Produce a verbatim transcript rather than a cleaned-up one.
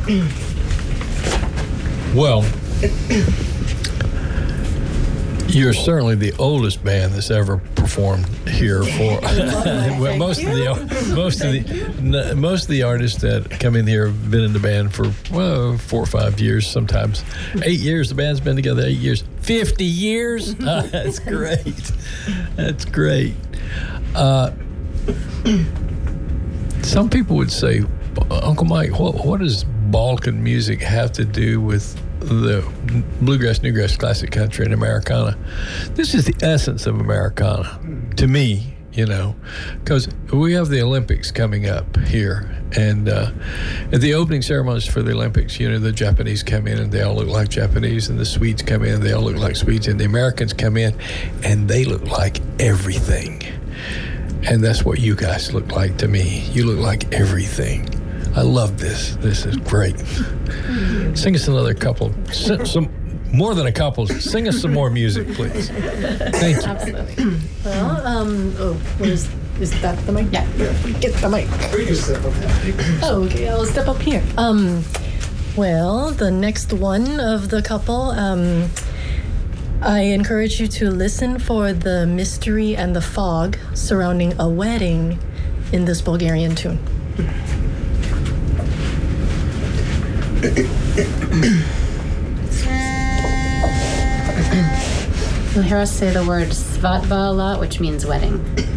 Well, you're certainly the oldest band that's ever performed here. For well, most of the most of the n- most of the artists that come in here have been in the band for well four or five years, sometimes eight years. The band's been together eight years, fifty years. Ah, that's great. That's great. Uh, some people would say, Uncle Mike, what what does Balkan music have to do with the bluegrass, newgrass, classic country, and Americana? This is the essence of Americana to me, you know, because we have the Olympics coming up here, and uh, at the opening ceremonies for the Olympics, you know, the Japanese come in and they all look like Japanese, and the Swedes come in and they all look like Swedes, and the Americans come in and they look like everything. And that's what you guys look like to me. You look like everything. I love this. This is great. Sing us another couple. S- some more than a couple. Sing us some more music, please. Thank you. Absolutely. Well, um, oh, what is, is that the mic? Yeah. Get the mic. Oh, okay. I'll step up here. Um, well, the next one of the couple, um, I encourage you to listen for the mystery and the fog surrounding a wedding in this Bulgarian tune. You'll hear us say the word svatva a lot, which means wedding.